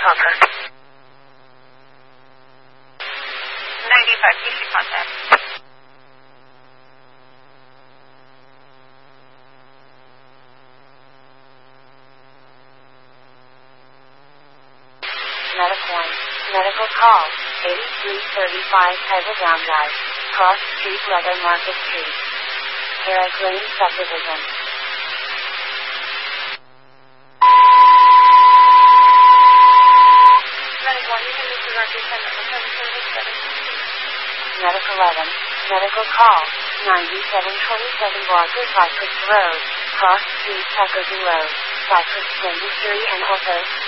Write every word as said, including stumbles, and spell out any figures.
Delta. ninety-five P C contact. Medical Medical call, eighty-three thirty-five Tiger Down Drive, Cross Street, Leather Market Street, Herrick Lane Subdivision. Medical eleven, Medical call, ninety-seven twenty-seven Walker Cypress Road, Cross Street, Tuckerton Road, Cypress twenty-three and Ortho.